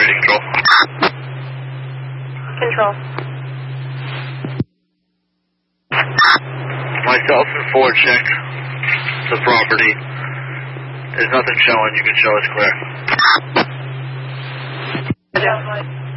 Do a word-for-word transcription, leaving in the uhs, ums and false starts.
Control. Control. Myself and Ford checked the property. There's nothing showing. You can show us clear. Yeah.